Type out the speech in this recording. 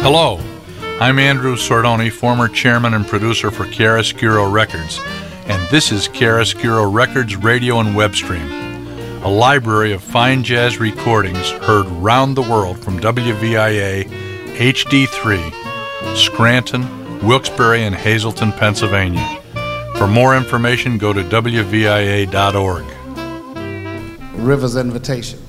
Hello, I'm Andrew Sordoni, former chairman and producer for Chiaroscuro Records, and this is Chiaroscuro Records Radio and Web Stream, a library of fine jazz recordings heard round the world from WVIA HD3, Scranton, Wilkes-Barre, and Hazleton, Pennsylvania. For more information, go to WVIA.org. River's Invitation.